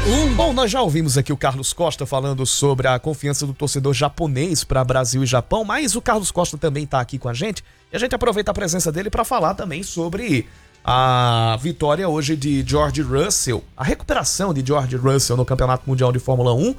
Bom, nós já ouvimos aqui o Carlos Costa falando sobre a confiança do torcedor japonês para Brasil e Japão, mas o Carlos Costa também está aqui com a gente e a gente aproveita a presença dele para falar também sobre a vitória hoje de George Russell, a recuperação de George Russell no Campeonato Mundial de Fórmula 1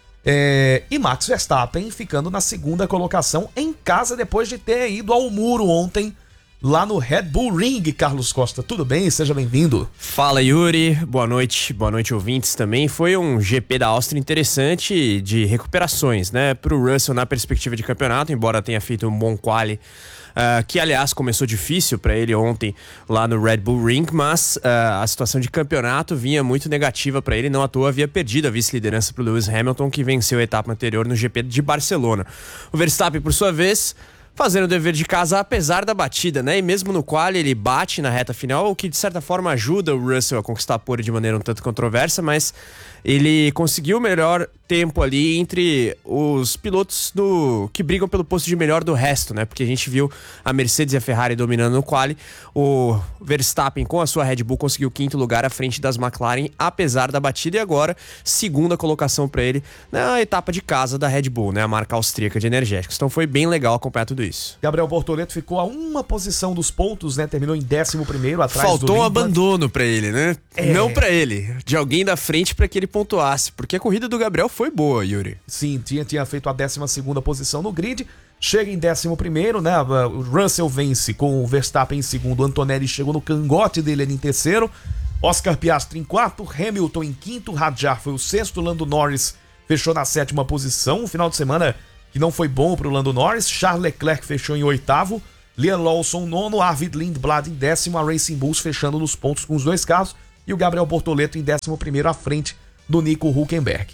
e Max Verstappen ficando na segunda colocação em casa depois de ter ido ao muro ontem lá no Red Bull Ring. Carlos Costa, tudo bem? Seja bem-vindo. Fala, Yuri. Boa noite, ouvintes também. Foi um GP da Áustria interessante de recuperações, né? Pro Russell na perspectiva de campeonato, embora tenha feito um bom quali, que aliás começou difícil para ele ontem lá no Red Bull Ring, mas a situação de campeonato vinha muito negativa para ele, não à toa havia perdido a vice-liderança pro Lewis Hamilton, que venceu a etapa anterior no GP de Barcelona. O Verstappen, por sua vez, fazendo o dever de casa apesar da batida, né? E mesmo no quali ele bate na reta final, o que de certa forma ajuda o Russell a conquistar a pole de maneira um tanto controversa, mas ele conseguiu o melhor tempo ali entre os pilotos que brigam pelo posto de melhor do resto, né? Porque a gente viu a Mercedes e a Ferrari dominando no quali. O Verstappen com a sua Red Bull conseguiu o quinto lugar à frente das McLaren, apesar da batida, e agora segunda colocação para ele na etapa de casa da Red Bull, né? A marca austríaca de energéticos. Então foi bem legal acompanhar tudo isso. Gabriel Bortoleto ficou a uma posição dos pontos, né? Terminou em 11º, atrás Faltou do um abandono para ele, né? Não para ele, de alguém da frente para que ele pontuasse, porque a corrida do Gabriel foi boa, Yuri. Sim, tinha feito a 12ª posição no grid, chega em 11º, né? O Russell vence com o Verstappen em segundo, o Antonelli chegou no cangote dele em terceiro, Oscar Piastri em quarto, Hamilton em quinto, Hadjar foi o sexto, Lando Norris fechou na 7ª posição, um final de semana que não foi bom pro Lando Norris, Charles Leclerc fechou em oitavo, Liam Lawson nono, Arvid Lindblad em décimo, a Racing Bulls fechando nos pontos com os dois carros, e o Gabriel Bortoleto em 11º à frente do Nico Hülkenberg.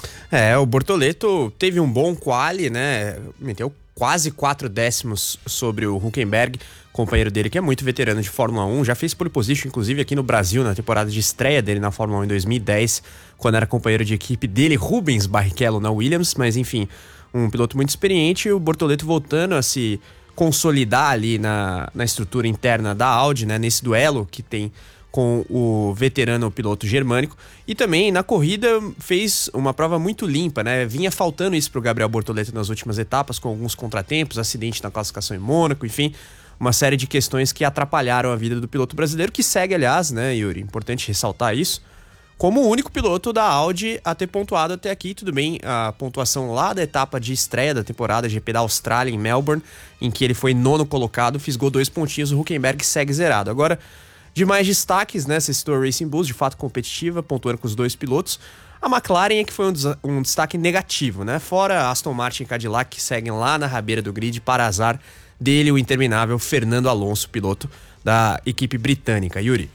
O Bortoleto teve um bom quali, né? Meteu quase 4 décimos sobre o Hülkenberg, companheiro dele que é muito veterano de Fórmula 1, já fez pole position inclusive aqui no Brasil na temporada de estreia dele na Fórmula 1 em 2010, quando era companheiro de equipe dele, Rubens Barrichello na Williams, mas enfim, um piloto muito experiente, e o Bortoleto voltando a se consolidar ali na estrutura interna da Audi, né? Nesse duelo que tem com o veterano piloto germânico, e também na corrida fez uma prova muito limpa, né? Vinha faltando isso pro Gabriel Bortoleto nas últimas etapas, com alguns contratempos, acidente na classificação em Mônaco, enfim, uma série de questões que atrapalharam a vida do piloto brasileiro, que segue, aliás, né, Yuri, importante ressaltar isso, como o único piloto da Audi a ter pontuado até aqui. Tudo bem, a pontuação lá da etapa de estreia da temporada GP da Austrália em Melbourne, em que ele foi nono colocado, fisgou 2 pontinhos, o Hülkenberg segue zerado. Agora, de mais destaques, né, você citou a Racing Bulls, de fato competitiva, pontuando com os 2 pilotos. A McLaren é que foi um destaque negativo, né? Fora Aston Martin e Cadillac, que seguem lá na rabeira do grid, para azar dele, o interminável Fernando Alonso, piloto da equipe britânica. Yuri.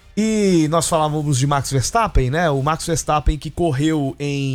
E nós falávamos de Max Verstappen, né? O Max Verstappen que correu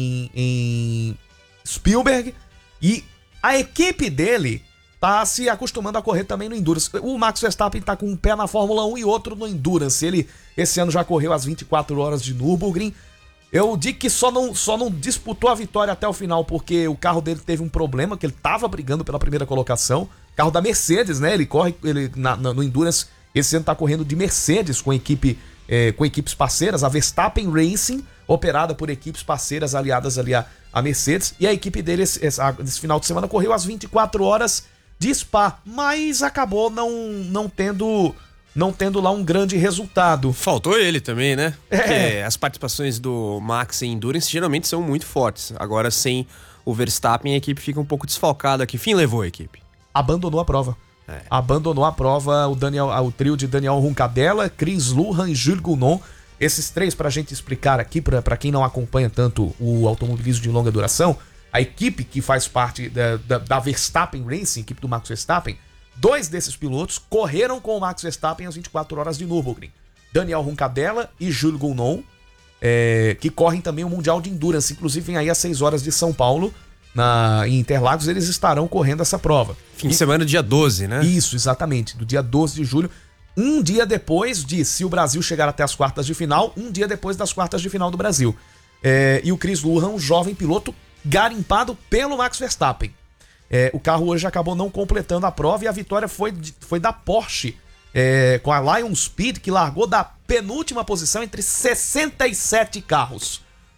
em Spielberg, e a equipe dele tá se acostumando a correr também no Endurance. O Max Verstappen tá com um pé na Fórmula 1 e outro no Endurance. Ele, esse ano, já correu as 24 horas de Nürburgring. Eu digo que só não disputou a vitória até o final, porque o carro dele teve um problema, que ele tava brigando pela primeira colocação. Carro da Mercedes, né? Ele corre no Endurance, esse ano tá correndo de Mercedes com equipes parceiras, a Verstappen Racing, operada por equipes parceiras aliadas ali a Mercedes. E a equipe dele, esse final de semana, correu as 24 horas de Spa, mas acabou não tendo lá um grande resultado. Faltou ele também, né? Porque as participações do Max em Endurance geralmente são muito fortes. Agora, sem o Verstappen, a equipe fica um pouco desfalcada. Que fim levou a equipe? Abandonou a prova. Abandonou a prova o trio de Daniel Roncadella, Chris Lujan e Jules Gounon. Esses três, pra gente explicar aqui, pra quem não acompanha tanto o automobilismo de longa duração, a equipe que faz parte da Verstappen Racing, equipe do Max Verstappen, 2 desses pilotos correram com o Max Verstappen às 24 horas de Nürburgring. Daniel Roncadella e Jules Gounon, que correm também o Mundial de Endurance. Inclusive, vem aí às 6 horas de São Paulo, em Interlagos, eles estarão correndo essa prova. Fim de semana, dia 12, né? Isso, exatamente, do dia 12 de julho. Um dia depois se o Brasil chegar até as quartas de final, um dia depois das quartas de final do Brasil. E o Chris Lujan, um jovem piloto garimpado pelo Max Verstappen. O carro hoje acabou não completando a prova, e a vitória foi da Porsche, com a Lion Speed, que largou da penúltima posição entre 67 carros. Os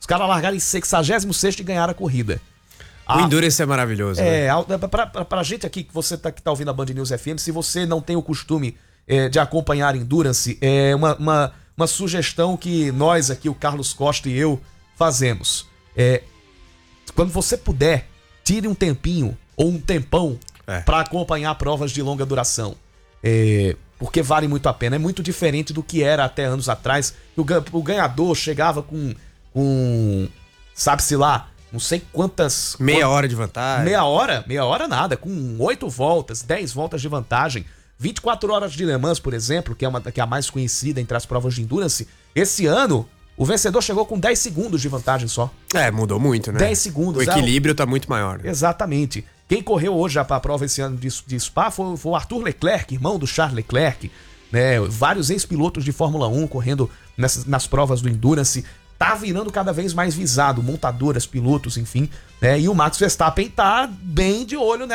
Os caras largaram em 66º e ganharam a corrida. O Endurance é maravilhoso. Pra gente aqui, que você que tá ouvindo a Band News FM, se você não tem o costume de acompanhar Endurance, é uma sugestão que nós aqui, o Carlos Costa e eu, fazemos. Quando você puder, tire um tempinho ou um tempão para acompanhar provas de longa duração. Porque vale muito a pena. É muito diferente do que era até anos atrás. O ganhador chegava com sabe-se lá, não sei quantas... Meia hora de vantagem. Meia hora nada. Com 8 voltas, 10 voltas de vantagem. 24 horas de Le Mans, por exemplo, que é a mais conhecida entre as provas de Endurance. Esse ano, o vencedor chegou com 10 segundos de vantagem só. Mudou muito, né? 10 segundos. O equilíbrio tá muito maior. Exatamente. Quem correu hoje já pra prova esse ano de Spa foi o Arthur Leclerc, irmão do Charles Leclerc. Né? Vários ex-pilotos de Fórmula 1 correndo nas provas do Endurance. Tá virando cada vez mais visado, montadoras, pilotos, enfim. Né? E o Max Verstappen tá bem de olho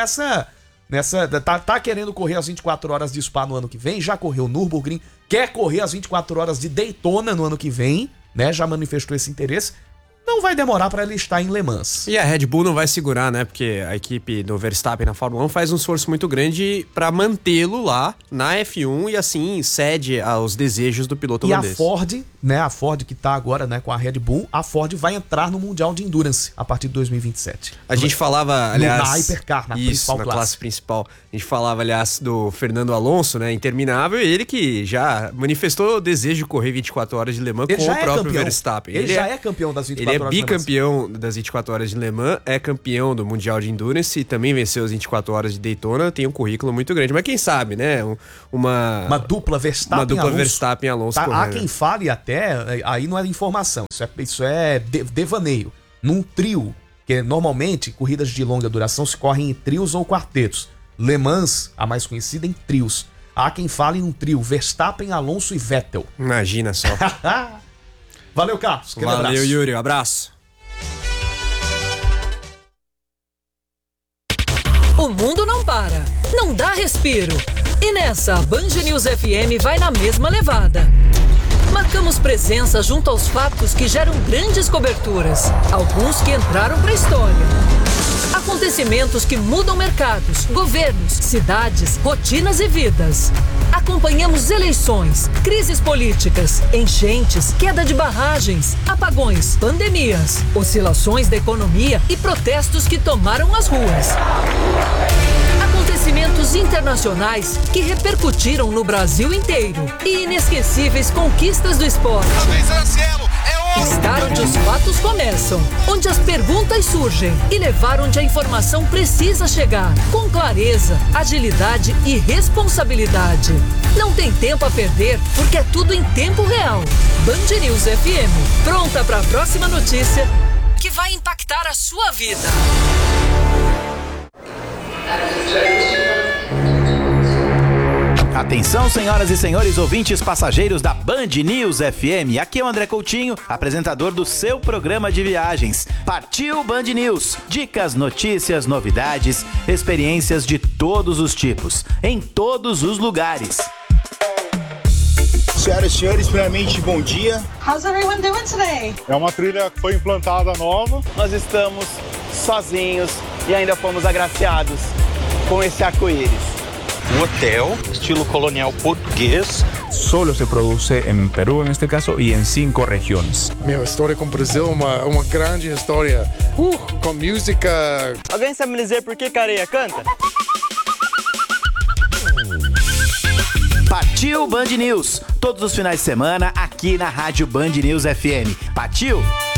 tá querendo correr as 24 horas de Spa no ano que vem, já correu Nürburgring, quer correr as 24 horas de Daytona no ano que vem, né? Já manifestou esse interesse. Não vai demorar para ele estar em Le Mans. E a Red Bull não vai segurar, né? Porque a equipe do Verstappen na Fórmula 1 faz um esforço muito grande para mantê-lo lá na F1 e assim cede aos desejos do piloto holandês. E a Ford, né? A Ford que tá agora, né, com a Red Bull, a Ford vai entrar no Mundial de Endurance a partir de 2027. A gente falava, aliás... Na Hypercar, na principal classe. Classe principal. A gente falava, aliás, do Fernando Alonso, né? Interminável, ele que já manifestou o desejo de correr 24 horas de Le Mans com o próprio Verstappen. Ele já é campeão das 24 horas. Ele é bicampeão das 24 horas de Le Mans, é campeão do Mundial de Endurance e também venceu as 24 horas de Daytona, tem um currículo muito grande. Mas quem sabe, né? Uma dupla Verstappen e Alonso. Há quem fale até, aí não é informação, isso é devaneio. Num trio, que normalmente corridas de longa duração se correm em trios ou quartetos. Le Mans, a mais conhecida, em trios. Há quem fale em um trio, Verstappen, Alonso e Vettel. Imagina só. Valeu, Carlos. Valeu, Yuri. Um abraço. O mundo não para, não dá respiro. E nessa, a Band News FM vai na mesma levada. Marcamos presença junto aos fatos que geram grandes coberturas, alguns que entraram para a história. Acontecimentos que mudam mercados, governos, cidades, rotinas e vidas. Acompanhamos eleições, crises políticas, enchentes, queda de barragens, apagões, pandemias, oscilações da economia e protestos que tomaram as ruas. Acontecimentos internacionais que repercutiram no Brasil inteiro e inesquecíveis conquistas do esporte. Estar onde os fatos começam, onde as perguntas surgem e levar onde a informação precisa chegar, com clareza, agilidade e responsabilidade. Não tem tempo a perder, porque é tudo em tempo real. Band News FM, pronta para a próxima notícia que vai impactar a sua vida. Atenção, senhoras e senhores ouvintes passageiros da Band News FM. Aqui é o André Coutinho, apresentador do seu programa de viagens. Partiu Band News. Dicas, notícias, novidades, experiências de todos os tipos, em todos os lugares. Senhoras e senhores, primeiramente, bom dia. How's everyone doing today? É uma trilha que foi implantada nova. Nós estamos sozinhos e ainda fomos agraciados com esse arco-íris. Um hotel, estilo colonial português. Solo se produce en Perú, en este caso, y en 5 regiones. Meu, a história com o Brasil é uma grande história. Com música. Alguém sabe me dizer por que Careia canta? Partiu Band News. Todos os finais de semana aqui na Rádio Band News FM. Partiu!